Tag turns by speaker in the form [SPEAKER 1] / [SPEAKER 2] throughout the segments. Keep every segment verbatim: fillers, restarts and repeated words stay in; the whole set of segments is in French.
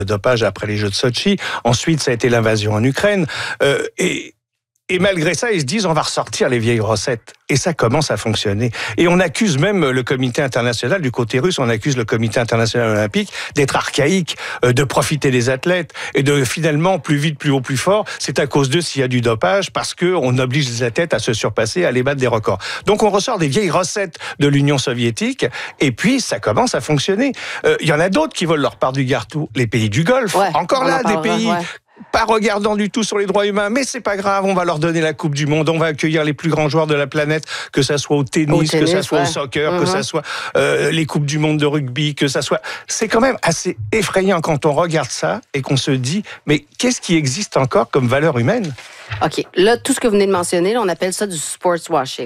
[SPEAKER 1] dopage après les Jeux de Sotchi. Ensuite, ça a été l'invasion en Ukraine. Euh, et... Et malgré ça, ils se disent, on va ressortir les vieilles recettes. Et ça commence à fonctionner. Et on accuse même le comité international, du côté russe, on accuse le comité international olympique d'être archaïque, de profiter des athlètes, et de finalement, plus vite, plus haut, plus fort. C'est à cause d'eux s'il y a du dopage, parce qu'on oblige les athlètes à se surpasser, à aller battre des records. Donc on ressort des vieilles recettes de l'Union soviétique, et puis ça commence à fonctionner. Euh, il y en a d'autres qui veulent leur part du gâteau. Les pays du Golfe,
[SPEAKER 2] ouais,
[SPEAKER 1] encore là, des pays...
[SPEAKER 2] Ouais.
[SPEAKER 1] Pas regardant du tout sur les droits humains, mais c'est pas grave, on va leur donner la Coupe du Monde, on va accueillir les plus grands joueurs de la planète, que ça soit au tennis, au tennis que ça soit ouais. au soccer, mm-hmm. que ça soit euh, les Coupes du Monde de rugby, que ça soit... C'est quand même assez effrayant quand on regarde ça et qu'on se dit, mais qu'est-ce qui existe encore comme valeur humaine?
[SPEAKER 2] OK. Là, tout ce que vous venez de mentionner, là, on appelle ça du sports washing.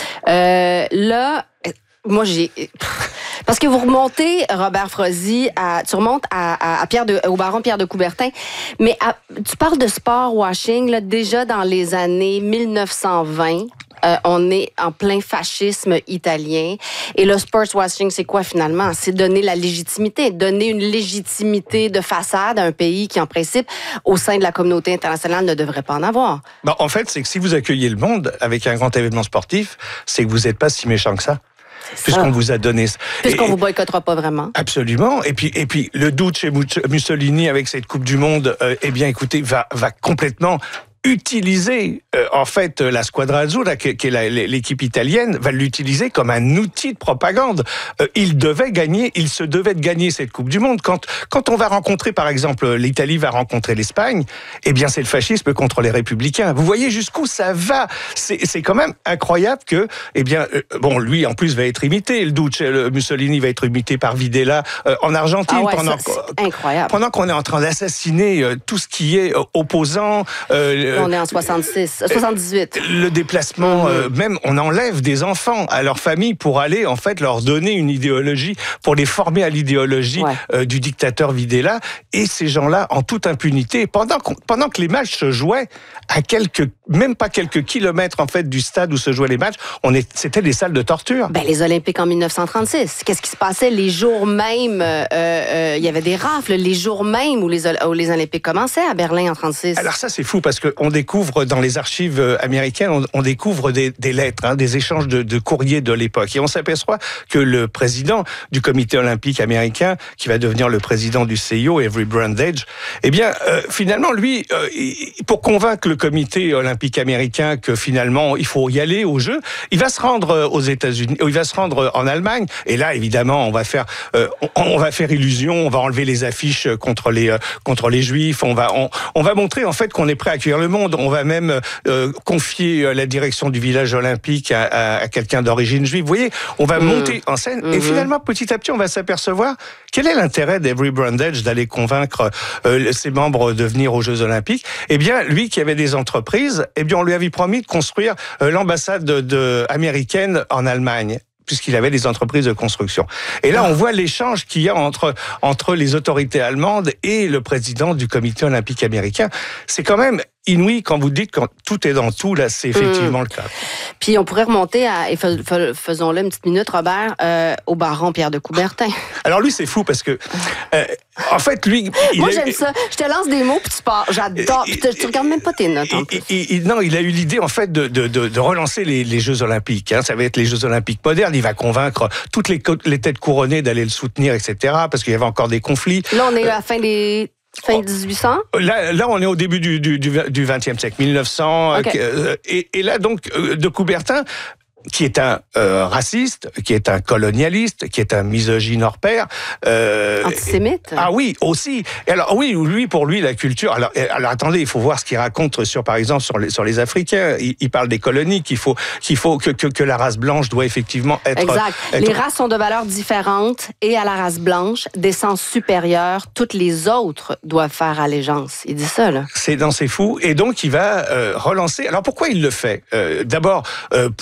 [SPEAKER 2] Euh, là, moi, j'ai... Parce que vous remontez, Robert Frozy, à, tu remontes à, à, à Pierre de, au baron Pierre de Coubertin, mais à, tu parles de sport washing, là, déjà dans les années mille neuf cent vingt, euh, on est en plein fascisme italien. Et le sports washing, c'est quoi finalement? C'est donner la légitimité, donner une légitimité de façade à un pays qui, en principe, au sein de la communauté internationale, ne devrait pas en avoir.
[SPEAKER 1] Ben, en fait, c'est que si vous accueillez le monde avec un grand événement sportif, c'est que vous n'êtes pas si méchant que ça. Puisqu'on vous a donné...
[SPEAKER 2] Puisqu'on ne vous boycottera pas vraiment.
[SPEAKER 1] Absolument. Et puis, et puis le Duce Mussolini, avec cette Coupe du Monde, euh, eh bien, écoutez, va, va complètement... utiliser, euh, en fait, la Squadra Azzurra, qui est la, l'équipe italienne, va l'utiliser comme un outil de propagande. Euh, il devait gagner, il se devait de gagner cette Coupe du Monde. Quand, quand on va rencontrer, par exemple, l'Italie va rencontrer l'Espagne, eh bien, c'est le fascisme contre les républicains. Vous voyez jusqu'où ça va. C'est, c'est quand même incroyable que, eh bien, euh, bon, lui, en plus, va être imité. Le Duce, le Mussolini va être imité par Videla euh, en Argentine.
[SPEAKER 2] Ah ouais,
[SPEAKER 1] pendant,
[SPEAKER 2] ça, c'est incroyable.
[SPEAKER 1] Pendant qu'on est en train d'assassiner euh, tout ce qui est euh, opposant, euh,
[SPEAKER 2] on est en soixante-six, soixante-dix-huit.
[SPEAKER 1] Le déplacement, mmh. euh, même on enlève des enfants à leur famille pour aller en fait leur donner une idéologie, pour les former à l'idéologie ouais. euh, du dictateur Videla. Et ces gens-là, en toute impunité, pendant, pendant que les matchs se jouaient à quelques, même pas quelques kilomètres en fait du stade où se jouaient les matchs, on est, c'était des salles de torture.
[SPEAKER 2] Ben les Olympiques en mille neuf cent trente-six. Qu'est-ce qui se passait les jours même euh, euh, Il y avait des rafles les jours même où les, où les Olympiques commençaient à Berlin en trente-six.
[SPEAKER 1] Alors ça c'est fou parce que on découvre dans les archives américaines, on, on découvre des, des lettres, hein, des échanges de, de courriers de l'époque. Et on s'aperçoit que le président du comité olympique américain, qui va devenir le président du C I O, Avery Brundage, eh bien, euh, finalement, lui, euh, pour convaincre le comité olympique américain que finalement, il faut y aller aux Jeux, il va se rendre aux États-Unis, il va se rendre en Allemagne. Et là, évidemment, on va faire, euh, on, on va faire illusion, on va enlever les affiches contre les, euh, contre les Juifs, on va, on, on va montrer en fait qu'on est prêt à accueillir le monde. On va même euh, confier la direction du village olympique à, à, à quelqu'un d'origine juive. Vous voyez, on va mmh. monter en scène mmh. et finalement, petit à petit, on va s'apercevoir quel est l'intérêt d'Avery Brundage d'aller convaincre euh, ses membres de venir aux Jeux olympiques. Eh bien, lui qui avait des entreprises, eh bien, on lui avait promis de construire euh, l'ambassade de, de, américaine en Allemagne, puisqu'il avait des entreprises de construction. Et là, on voit l'échange qu'il y a entre, entre les autorités allemandes et le président du comité olympique américain. C'est quand même inouï quand vous dites que tout est dans tout, là, c'est effectivement mmh. le cas.
[SPEAKER 2] Puis on pourrait remonter à, et faisons-le une petite minute, Robert, euh, au baron Pierre de Coubertin.
[SPEAKER 1] Alors lui, c'est fou parce que, euh, en fait, lui...
[SPEAKER 2] Moi, a... j'aime ça. Je te lance des mots, puis tu pars. J'adore. Puis tu regardes même pas tes notes, en plus.
[SPEAKER 1] Et, et, non, il a eu l'idée, en fait, de, de, de, de relancer les, les Jeux olympiques. Hein. Ça va être les Jeux olympiques modernes. Il va convaincre toutes les, les têtes couronnées d'aller le soutenir, et cetera, parce qu'il y avait encore des conflits.
[SPEAKER 2] Là, on est à la fin des... Fin dix-huit cents?
[SPEAKER 1] Là, là, on est au début du, du, du vingtième siècle, mille neuf cents. Okay. Euh, et, et là, donc, euh, de Coubertin, qui est un euh, raciste, qui est un colonialiste, qui est un misogyne hors pair.
[SPEAKER 2] Euh, Antisémite?
[SPEAKER 1] Et, ah oui, aussi. Et alors oui, lui, pour lui, la culture... Alors, alors attendez, il faut voir ce qu'il raconte sur, par exemple, sur les, sur les Africains. Il, il parle des colonies, qu'il faut, qu'il faut que, que, que la race blanche doit effectivement être...
[SPEAKER 2] Exact.
[SPEAKER 1] Être...
[SPEAKER 2] Les races sont de valeurs différentes et à la race blanche, d'essence supérieure, toutes les autres doivent faire allégeance. Il dit ça, là.
[SPEAKER 1] C'est dans C'est fou. Et donc, il va euh, relancer... Alors, pourquoi il le fait? euh, D'abord, euh, pour...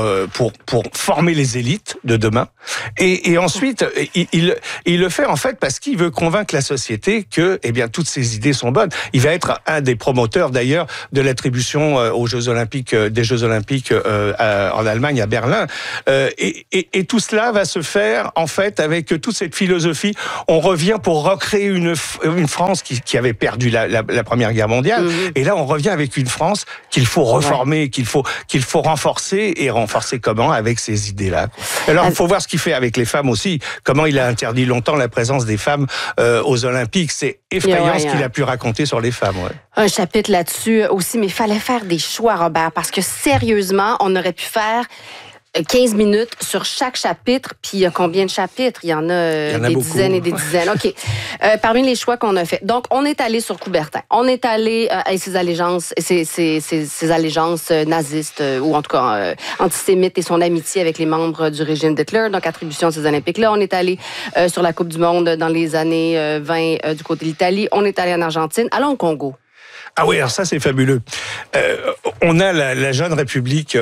[SPEAKER 1] euh, pour pour former les élites de demain. Et, et ensuite, il, il il le fait en fait parce qu'il veut convaincre la société que eh bien toutes ses idées sont bonnes. Il va être un des promoteurs d'ailleurs de l'attribution euh, aux Jeux Olympiques, euh, des Jeux Olympiques euh, à, en Allemagne, à Berlin. Euh, et, et, et tout cela va se faire en fait avec toute cette philosophie. On revient pour recréer une une France qui, qui avait perdu la, la, la Première Guerre mondiale. Mmh. Et là, on revient avec une France qu'il faut reformer, ouais. qu'il faut qu'il faut renforcer et renforcer comment avec ces idées-là. Alors, il faut voir ce qu'il fait avec les femmes aussi. Comment il a interdit longtemps la présence des femmes euh, aux Olympiques. C'est effrayant yeah, ouais, ce qu'il a pu raconter sur les femmes. Ouais.
[SPEAKER 2] Un chapitre là-dessus aussi, mais il fallait faire des choix, Robert, parce que sérieusement, on aurait pu faire quinze minutes sur chaque chapitre, puis il y a combien de chapitres? Il y en a, euh, y en a des beaucoup. dizaines et des dizaines. OK. Euh, parmi les choix qu'on a fait. Donc, on est allé sur Coubertin. On est allé euh, avec ses allégeances, ses, ses, ses, ses allégeances nazistes, euh, ou en tout cas euh, antisémites, et son amitié avec les membres du régime d'Hitler, donc attribution de ces Olympiques-là. On est allé euh, sur la Coupe du Monde dans les années euh, vingt euh, du côté de l'Italie. On est allé en Argentine. Allons au Congo.
[SPEAKER 1] Ah oui, alors ça, c'est fabuleux. Euh, on a la, la jeune République...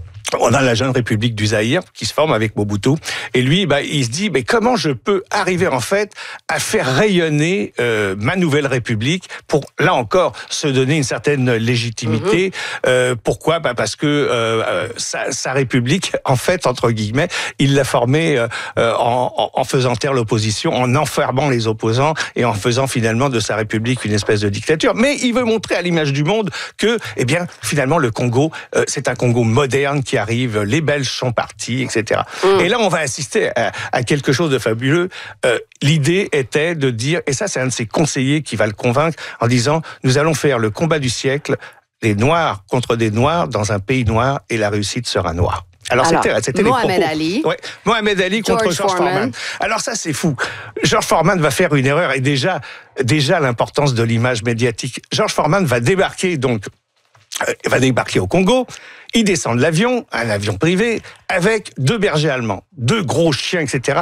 [SPEAKER 1] On a la jeune République du Zaïre qui se forme avec Mobutu, et lui, bah, il se dit, mais comment je peux arriver en fait à faire rayonner euh, ma nouvelle République pour là encore se donner une certaine légitimité. Mm-hmm. Euh, pourquoi ? Bah parce que euh, sa, sa République, en fait, entre guillemets, il l'a formée euh, en, en faisant taire l'opposition, en enfermant les opposants et en faisant finalement de sa République une espèce de dictature. Mais il veut montrer à l'image du monde que, eh bien, finalement, le Congo, euh, c'est un Congo moderne qui arrive, les Belges sont partis, et cetera. Mmh. Et là, on va assister à, à quelque chose de fabuleux. Euh, l'idée était de dire, et ça, c'est un de ses conseillers qui va le convaincre, en disant, nous allons faire le combat du siècle, les Noirs contre des Noirs dans un pays noir, et la réussite sera noire. Alors, Alors c'était, c'était
[SPEAKER 2] Mohamed
[SPEAKER 1] les propos.
[SPEAKER 2] Ali.
[SPEAKER 1] Ouais, Mohamed Ali contre George, George Foreman. Foreman. Alors ça, c'est fou. George Foreman va faire une erreur, et déjà, déjà l'importance de l'image médiatique. George Foreman va débarquer, donc, Il va débarquer au Congo, il descend de l'avion, un avion privé, avec deux bergers allemands, deux gros chiens, et cetera.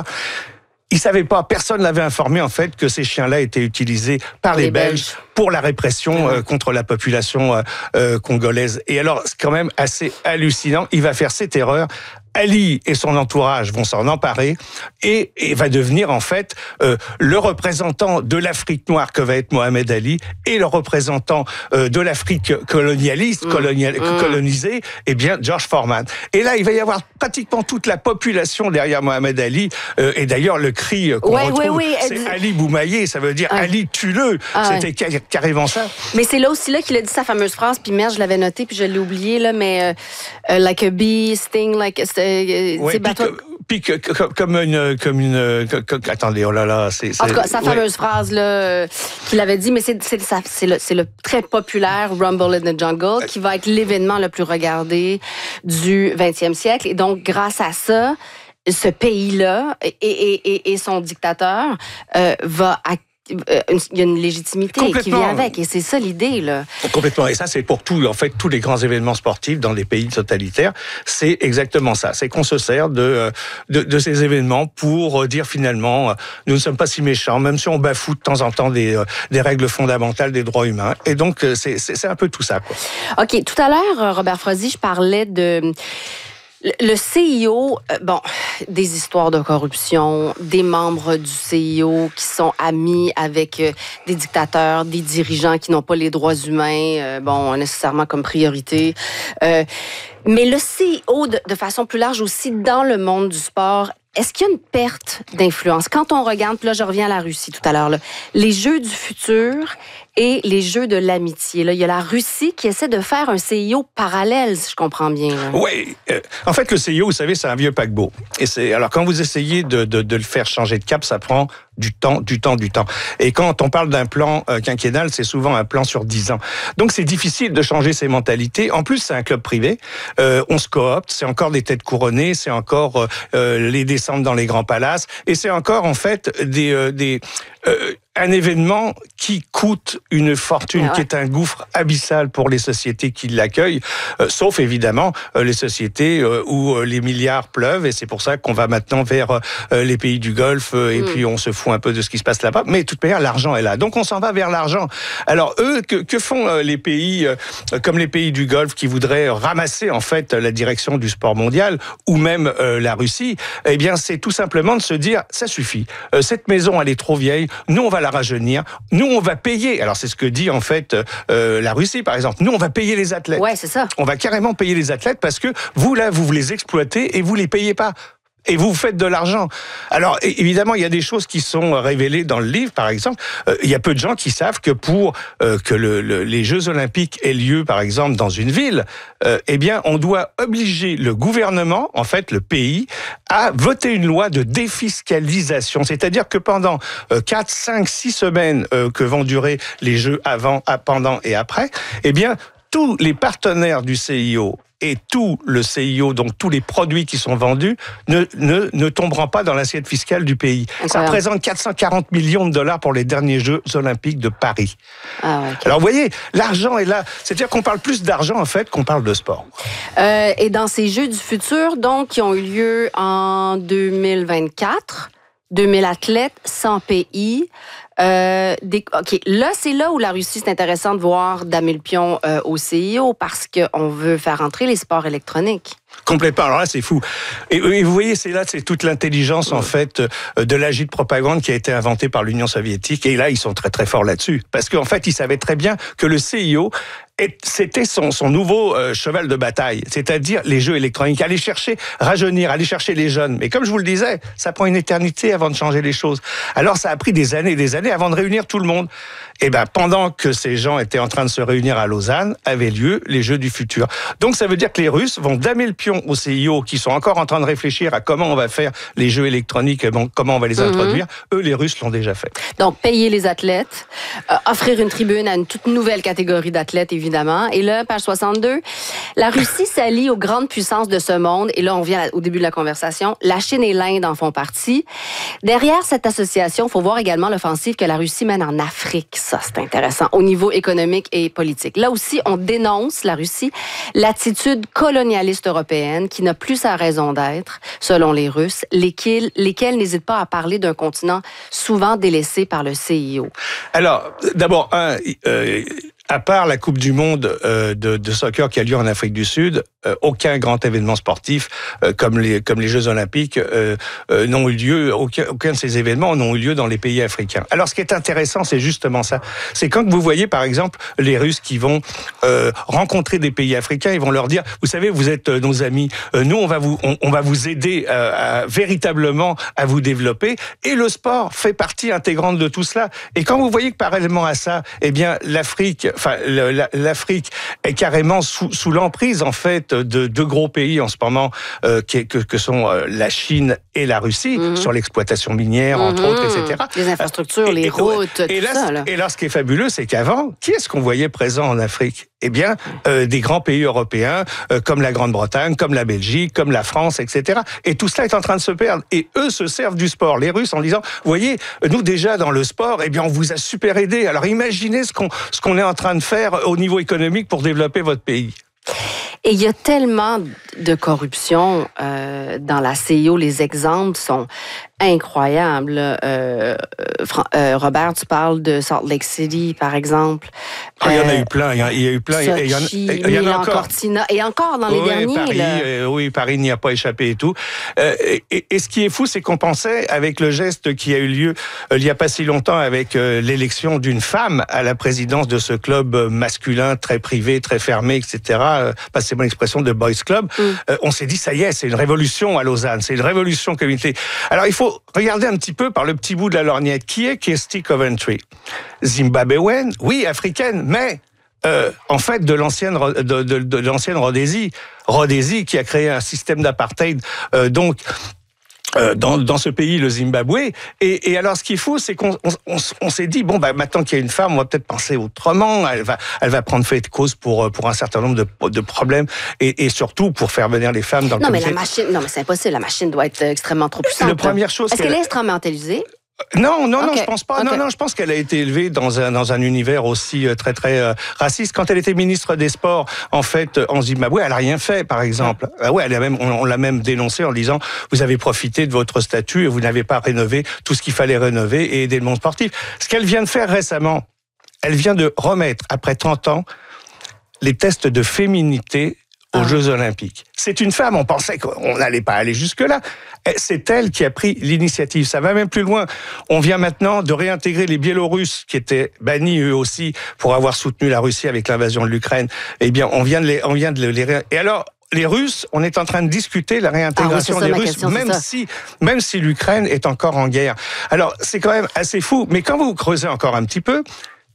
[SPEAKER 1] Il savait pas, personne l'avait informé en fait que ces chiens-là étaient utilisés par les, les Belges, Belges pour la répression euh, contre la population euh, euh, congolaise. Et alors, c'est quand même assez hallucinant. Il va faire cette erreur. Ali et son entourage vont s'en emparer et, et va devenir en fait euh, le représentant de l'Afrique noire que va être Mohamed Ali et le représentant euh, de l'Afrique colonialiste, mmh. colonial, mmh. colonisée, eh bien George Foreman. Et là, il va y avoir pratiquement toute la population derrière Mohamed Ali. Euh, et d'ailleurs, le cri qu'on
[SPEAKER 2] ouais,
[SPEAKER 1] retrouve,
[SPEAKER 2] ouais, ouais,
[SPEAKER 1] c'est dit... Ali Boumaillé, ça veut dire ah. Ali tue-le. Ah, C'était ouais. carrément ça.
[SPEAKER 2] Mais c'est là aussi là qu'il a dit sa fameuse phrase. Puis merde, je l'avais noté puis je l'ai oublié là, mais euh, like a bee, sting like. A...
[SPEAKER 1] Ouais, puis, puis comme une, comme une, attendez, oh là là, c'est.
[SPEAKER 2] En tout cas, sa fameuse ouais. phrase là qu'il avait dit, mais c'est c'est c'est le c'est le très populaire Rumble in the Jungle qui va être l'événement le plus regardé du vingtième siècle, et donc grâce à ça, ce pays-là et et et, et son dictateur euh, va il y a une légitimité qui vient avec, et c'est ça l'idée là.
[SPEAKER 1] Complètement, et ça c'est pour tout, en fait, tous les grands événements sportifs dans les pays totalitaires, c'est exactement ça. C'est qu'on se sert de, de de ces événements pour dire finalement, nous ne sommes pas si méchants, même si on bafoue de temps en temps des des règles fondamentales des droits humains. Et donc c'est c'est, c'est un peu tout ça, quoi.
[SPEAKER 2] Ok, tout à l'heure, Robert Frozy, je parlais de le C I O, bon, des histoires de corruption, des membres du C I O qui sont amis avec des dictateurs, des dirigeants qui n'ont pas les droits humains, bon, nécessairement comme priorité. Euh, mais le C I O, de, de façon plus large aussi, dans le monde du sport, est-ce qu'il y a une perte d'influence? Quand on regarde, puis là, je reviens à la Russie tout à l'heure, là, les Jeux du futur et les Jeux de l'amitié. Là, il y a la Russie qui essaie de faire un C I O parallèle, si je comprends bien.
[SPEAKER 1] Oui. Euh, en fait, le C I O, vous savez, c'est un vieux paquebot. Et c'est alors quand vous essayez de, de, de le faire changer de cap, ça prend du temps, du temps, du temps. Et quand on parle d'un plan euh, quinquennal, c'est souvent un plan sur dix ans. Donc c'est difficile de changer ses mentalités. En plus, c'est un club privé. Euh, on se coopte. C'est encore des têtes couronnées. C'est encore euh, les descentes dans les grands palaces. Et c'est encore en fait des euh, des euh, un événement qui coûte une fortune, ah ouais. qui est un gouffre abyssal pour les sociétés qui l'accueillent, euh, sauf évidemment euh, les sociétés euh, où euh, les milliards pleuvent, et c'est pour ça qu'on va maintenant vers euh, les pays du Golfe, euh, et mmh. puis on se fout un peu de ce qui se passe là-bas, mais de toute manière, l'argent est là. Donc on s'en va vers l'argent. Alors eux, que, que font euh, les pays euh, comme les pays du Golfe qui voudraient ramasser en fait la direction du sport mondial, ou même euh, la Russie? Eh bien, c'est tout simplement de se dire, ça suffit. Euh, cette maison, elle est trop vieille. Nous, on va la rajeunir. Nous, on va payer. Alors, c'est ce que dit en fait euh, la Russie, par exemple. Nous, on va payer les athlètes.
[SPEAKER 2] Ouais, c'est ça.
[SPEAKER 1] On va carrément payer les athlètes parce que vous, là, vous les exploitez et vous les payez pas. Et vous faites de l'argent. Alors, évidemment, il y a des choses qui sont révélées dans le livre, par exemple. Euh, il y a peu de gens qui savent que pour euh, que le, le, les Jeux Olympiques aient lieu, par exemple, dans une ville, euh, eh bien, on doit obliger le gouvernement, en fait, le pays, à voter une loi de défiscalisation. C'est-à-dire que pendant euh, quatre, cinq, six semaines euh, que vont durer les Jeux avant, pendant et après, eh bien, tous les partenaires du C I O et tout le C I O, donc tous les produits qui sont vendus, ne, ne, ne tomberont pas dans l'assiette fiscale du pays. Incroyable. Ça représente quatre cent quarante millions de dollars pour les derniers Jeux Olympiques de Paris. Ah ouais, okay. Alors vous voyez, l'argent est là. C'est-à-dire qu'on parle plus d'argent en fait qu'on parle de sport.
[SPEAKER 2] Euh, et dans ces Jeux du futur, donc, qui ont eu lieu en deux mille vingt-quatre, deux mille athlètes, cent pays... Euh, des, OK, là, c'est là où la Russie, c'est intéressant de voir damer le pion euh, au C I O parce qu'on veut faire entrer les sports électroniques.
[SPEAKER 1] Complètement. Alors là, c'est fou. Et, et vous voyez, c'est là, c'est toute l'intelligence, en fait, de l'agite propagande qui a été inventée par l'Union soviétique. Et là, ils sont très, très forts là-dessus. Parce qu'en fait, ils savaient très bien que le C I O, c'était son, son nouveau euh, cheval de bataille. C'est-à-dire les jeux électroniques. Aller chercher, rajeunir, aller chercher les jeunes. Mais comme je vous le disais, ça prend une éternité avant de changer les choses. Alors, ça a pris des années et des années avant de réunir tout le monde. Et ben, pendant que ces gens étaient en train de se réunir à Lausanne, avaient lieu les Jeux du futur. Donc, ça veut dire que les Russes vont damer le pion au C I O, qui sont encore en train de réfléchir à comment on va faire les Jeux électroniques, et bon, comment on va les introduire. Mm-hmm. Eux, les Russes l'ont déjà fait.
[SPEAKER 2] Donc, payer les athlètes, euh, offrir une tribune à une toute nouvelle catégorie d'athlètes, évidemment. Et là, page soixante-deux, la Russie s'allie aux grandes puissances de ce monde. Et là, on vient au début de la conversation. La Chine et l'Inde en font partie. Derrière cette association, il faut voir également l'offensive que la Russie mène en Afrique. Ça, c'est intéressant, au niveau économique et politique. Là aussi, on dénonce, la Russie, l'attitude colonialiste européenne qui n'a plus sa raison d'être, selon les Russes, lesquels, lesquels n'hésitent pas à parler d'un continent souvent délaissé par le C I O.
[SPEAKER 1] Alors, d'abord, un... Euh, à part la Coupe du Monde euh, de, de soccer qui a lieu en Afrique du Sud, euh, aucun grand événement sportif euh, comme les comme les Jeux Olympiques euh, euh, n'ont eu lieu. Aucun, aucun de ces événements n'ont eu lieu dans les pays africains. Alors, ce qui est intéressant, c'est justement ça. C'est quand vous voyez, par exemple, les Russes qui vont euh, rencontrer des pays africains, ils vont leur dire, vous savez, vous êtes euh, nos amis. Euh, nous, on va vous on, on va vous aider euh, à, véritablement à vous développer. Et le sport fait partie intégrante de tout cela. Et quand vous voyez que parallèlement à ça, eh bien, l'Afrique Enfin, l'Afrique est carrément sous, sous l'emprise en fait de deux gros pays en ce moment euh, que, que sont euh, la Chine et la Russie mm-hmm. sur l'exploitation minière, entre mm-hmm. autres, et cetera.
[SPEAKER 2] Les infrastructures, et, les et, routes,
[SPEAKER 1] et,
[SPEAKER 2] tout
[SPEAKER 1] là,
[SPEAKER 2] ça. Là.
[SPEAKER 1] Et là, ce qui est fabuleux, c'est qu'avant, qui est-ce qu'on voyait présent en Afrique? Eh bien, euh, des grands pays européens euh, comme la Grande-Bretagne, comme la Belgique, comme la France, et cetera. Et tout cela est en train de se perdre. Et eux se servent du sport, les Russes, en disant, vous voyez, nous déjà dans le sport, eh bien, on vous a super aidé. Alors imaginez ce qu'on ce qu'on est en train de faire au niveau économique pour développer votre pays.
[SPEAKER 2] Et il y a tellement de corruption euh, dans la C I O. Les exemples sont incroyables. Euh, euh, Robert, tu parles de Salt Lake City, par exemple.
[SPEAKER 1] Ah, il y en a eu plein. Il y, a, il y a eu plein.
[SPEAKER 2] Sochi,
[SPEAKER 1] il y en, il y en a encore.
[SPEAKER 2] Cortina, et encore dans les
[SPEAKER 1] oui,
[SPEAKER 2] derniers.
[SPEAKER 1] Paris,
[SPEAKER 2] là.
[SPEAKER 1] Euh, oui, Paris n'y a pas échappé et tout. Euh, et, et ce qui est fou, c'est qu'on pensait, avec le geste qui a eu lieu euh, il n'y a pas si longtemps, avec euh, l'élection d'une femme à la présidence de ce club masculin, très privé, très fermé, et cetera. Euh, passez-moi l'expression de Boys Club. Mm. Euh, on s'est dit, ça y est, c'est une révolution à Lausanne. C'est une révolution communauté. Alors, il faut regarder un petit peu par le petit bout de la lorgnette. Qui est Kirsty Coventry? Zimbabwéenne, oui, africaine, mais euh, en fait de l'ancienne de, de, de l'ancienne Rhodésie, Rhodésie qui a créé un système d'apartheid. Euh, donc Euh, dans, dans ce pays, le Zimbabwe. Et, et alors, ce qui est fou, c'est qu'on on, on, on s'est dit, bon, bah, maintenant qu'il y a une femme, on va peut-être penser autrement. Elle va, elle va prendre fait de cause pour, pour un certain nombre de, de problèmes et, et surtout pour faire venir les femmes dans le
[SPEAKER 2] non,
[SPEAKER 1] comité.
[SPEAKER 2] Mais la machine, non, mais c'est impossible. La machine doit être extrêmement trop puissante.
[SPEAKER 1] La première chose...
[SPEAKER 2] Est-ce qu'elle est instrumentalisée?
[SPEAKER 1] Non, non, okay. non, je pense pas. Okay. Non, non, je pense qu'elle a été élevée dans un dans un univers aussi très très euh, raciste. Quand elle était ministre des Sports, en fait, en Zimbabwe, elle a rien fait, par exemple. Ah ouais, elle a même, on, on l'a même dénoncé en disant vous avez profité de votre statut et vous n'avez pas rénové tout ce qu'il fallait rénover et aider le monde sportif. Ce qu'elle vient de faire récemment, elle vient de remettre après trente ans les tests de féminité aux ah. Jeux Olympiques. C'est une femme, on pensait qu'on n'allait pas aller jusque-là. C'est elle qui a pris l'initiative. Ça va même plus loin. On vient maintenant de réintégrer les Biélorusses qui étaient bannis eux aussi pour avoir soutenu la Russie avec l'invasion de l'Ukraine. Eh bien, on vient de les, on vient de les ré... Et alors, les Russes, on est en train de discuter la réintégration ah oui, ça, des Russes, question, même si, même si l'Ukraine est encore en guerre. Alors, c'est quand même assez fou. Mais quand vous creusez encore un petit peu,